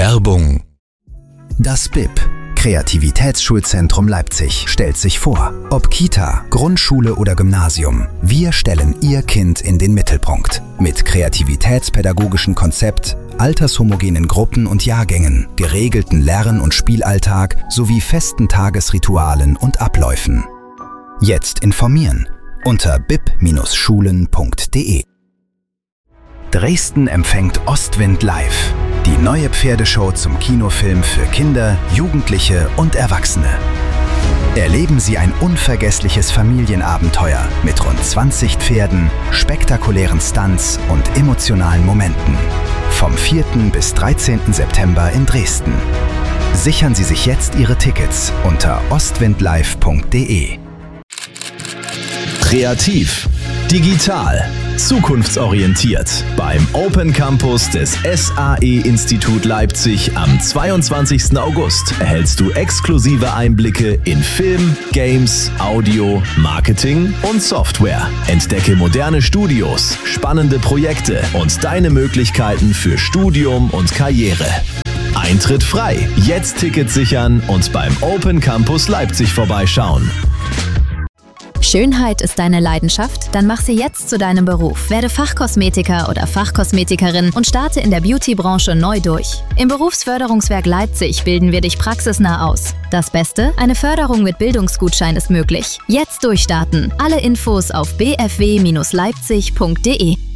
Werbung. Das BIP, Kreativitätsschulzentrum Leipzig, stellt sich vor. Ob Kita, Grundschule oder Gymnasium, wir stellen Ihr Kind in den Mittelpunkt. Mit kreativitätspädagogischen Konzept, altershomogenen Gruppen und Jahrgängen, geregelten Lern- und Spielalltag sowie festen Tagesritualen und Abläufen. Jetzt informieren unter bip-schulen.de. Dresden empfängt Ostwind live. Die neue Pferdeshow zum Kinofilm für Kinder, Jugendliche und Erwachsene. Erleben Sie ein unvergessliches Familienabenteuer mit rund 20 Pferden, spektakulären Stunts und emotionalen Momenten. Vom 4. bis 13. September in Dresden. Sichern Sie sich jetzt Ihre Tickets unter ostwindlive.de. Kreativ, digital, zukunftsorientiert. Beim Open Campus des SAE-Institut Leipzig am 22. August erhältst du exklusive Einblicke in Film, Games, Audio, Marketing und Software. Entdecke moderne Studios, spannende Projekte und deine Möglichkeiten für Studium und Karriere. Eintritt frei. Jetzt Tickets sichern und beim Open Campus Leipzig vorbeischauen. Schönheit ist deine Leidenschaft? Dann mach sie jetzt zu deinem Beruf. Werde Fachkosmetiker oder Fachkosmetikerin und starte in der Beauty-Branche neu durch. Im Berufsförderungswerk Leipzig bilden wir dich praxisnah aus. Das Beste? Eine Förderung mit Bildungsgutschein ist möglich. Jetzt durchstarten. Alle Infos auf bfw-leipzig.de.